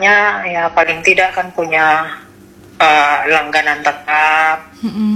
harapannya ya paling tidak kan punya langganan tetap.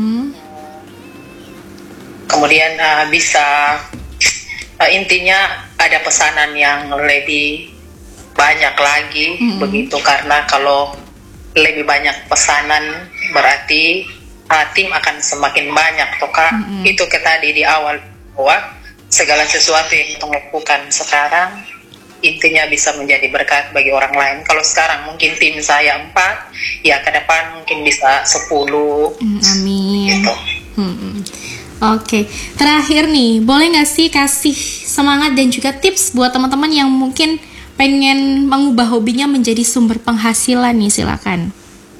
Kemudian bisa intinya ada pesanan yang lebih banyak lagi begitu, karena kalau lebih banyak pesanan berarti tim akan semakin banyak toh Kak. Itu ke tadi di awal bahwa segala sesuatu yang kita lakukan sekarang intinya bisa menjadi berkat bagi orang lain. Kalau sekarang mungkin tim saya 4, ya ke depan mungkin bisa 10. Amin. Gitu. Oke, terakhir nih, boleh nggak sih kasih semangat dan juga tips buat teman-teman yang mungkin pengen mengubah hobinya menjadi sumber penghasilan nih, silakan.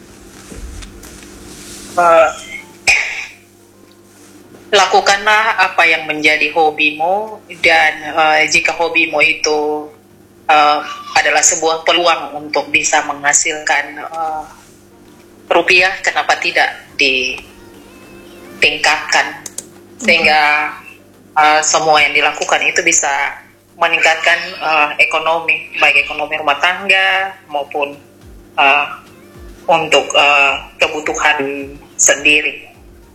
Lakukanlah apa yang menjadi hobimu, dan jika hobimu itu adalah sebuah peluang untuk bisa menghasilkan rupiah, kenapa tidak ditingkatkan sehingga semua yang dilakukan itu bisa meningkatkan ekonomi, baik ekonomi rumah tangga maupun untuk kebutuhan sendiri.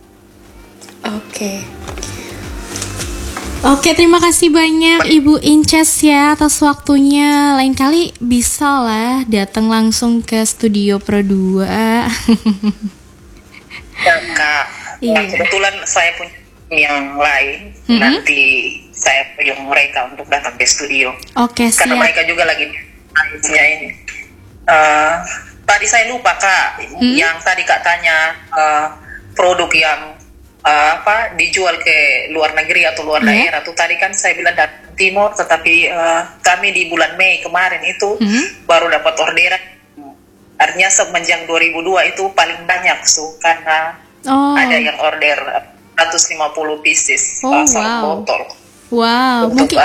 Oke, terima kasih banyak Ibu Inces ya atas waktunya. Lain kali bisa lah datang langsung ke studio Pro 2. Ya Kak, kebetulan saya punya yang lain, nanti saya punya mereka untuk datang ke studio. Oke, siap. Karena mereka juga lagi ini. Tadi saya lupa Kak, yang tadi Kak tanya produk yang dijual ke luar negeri atau luar daerah tuh, tadi kan saya bilang dari timur, tetapi kami di bulan Mei kemarin itu baru dapat orderan. Artinya semenjak 2002 itu paling banyak karena ada yang order 150 pieces botol. Wow, untuk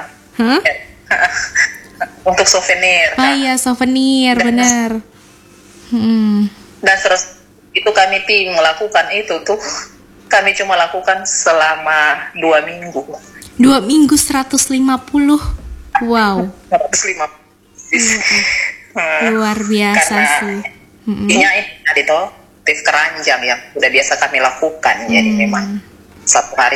untuk souvenir. Iya, souvenir, benar. Dan terus itu kami tim melakukan itu tuh, kami cuma lakukan selama 2 minggu. 2 minggu 150. Wow. 150. Luar biasa sih. Ini tadi tuh tips keranjang yang udah biasa kami lakukan, jadi memang satu hari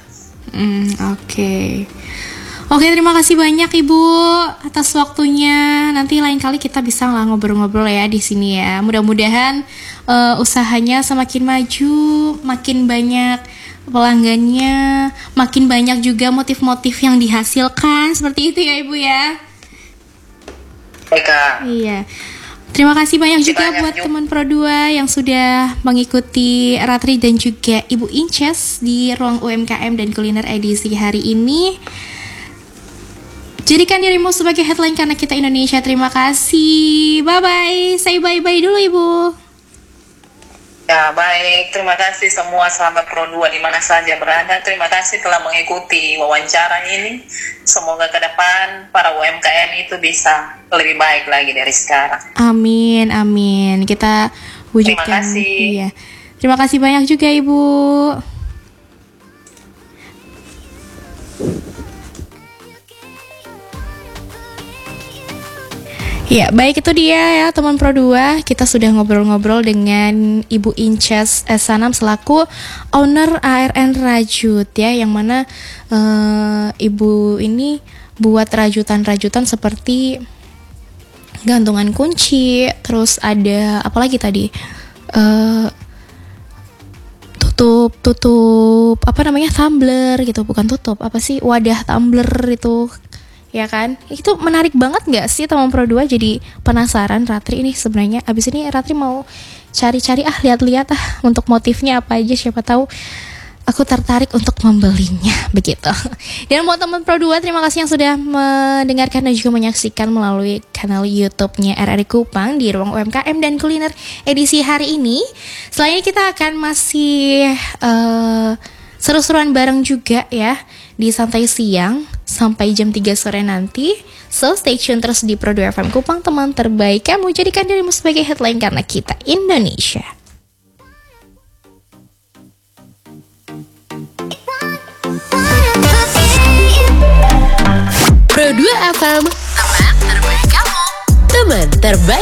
Oke, terima kasih banyak Ibu atas waktunya. Nanti lain kali kita bisa lah ngobrol-ngobrol ya di sini ya. Mudah-mudahan usahanya semakin maju, makin banyak pelanggannya, makin banyak juga motif-motif yang dihasilkan. Seperti itu ya Ibu ya. Baik Kak. Iya. Terima kasih banyak juga buat teman Pro 2 yang sudah mengikuti Ratri dan juga Ibu Inces di Ruang UMKM dan Kuliner edisi hari ini. Jadikan dirimu sebagai headline karena kita Indonesia. Terima kasih. Bye-bye. Say bye-bye dulu Ibu. Ya baik, terima kasih semua sahabat Pro 2 di mana saja berada. Terima kasih telah mengikuti wawancara ini. Semoga ke depan para UMKM itu bisa lebih baik lagi dari sekarang. Amin, amin. Kita wujudkan. Terima kasih. Iya. Terima kasih banyak juga Ibu. Ya, baik itu dia ya teman Pro 2. Kita sudah ngobrol-ngobrol dengan Ibu Inces Sanam selaku owner ARN Rajut ya, yang mana Ibu ini buat rajutan-rajutan seperti gantungan kunci, terus ada apa lagi tadi? Tutup apa namanya? Tumbler gitu, bukan tutup. Apa sih? Wadah tumbler itu. Ya kan, itu menarik banget nggak sih teman Pro 2? Jadi penasaran Ratri ini sebenarnya. Abis ini Ratri mau cari-cari lihat-lihat untuk motifnya apa aja, siapa tahu aku tertarik untuk membelinya begitu. Dan buat teman Pro 2, terima kasih yang sudah mendengarkan dan juga menyaksikan melalui kanal YouTube-nya RRI Kupang di Ruang UMKM dan Kuliner edisi hari ini. Selanjutnya kita akan masih seru-seruan bareng juga ya di Santai Siang sampai jam 3 sore nanti. So stay tune terus di Pro 2 FM Kupang, teman terbaik kamu. Jadikan dirimu sebagai headline karena kita Indonesia. Pro 2 FM, teman terbaik kamu. Teman terbaik